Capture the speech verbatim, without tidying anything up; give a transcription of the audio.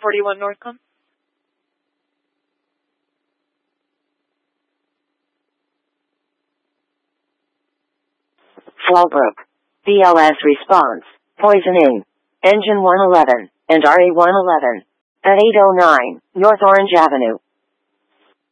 forty-one Northcom. Fallbrook. B L S response. Poisoning. Engine one eleven and R E one eleven. At eight oh nine North Orange Avenue.